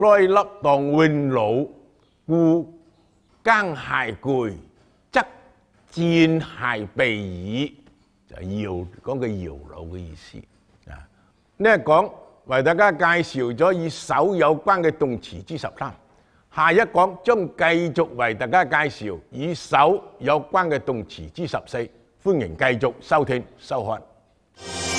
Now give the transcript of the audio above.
該粒當永老，故耕蟹攰，則戰蟹避矣。就係講嘅搖橹嘅意思啊！呢一講為大家介紹咗與守有關嘅動詞之13，下一講將繼續為大家介紹與守有關嘅動詞之14。歡迎繼續收聽收看。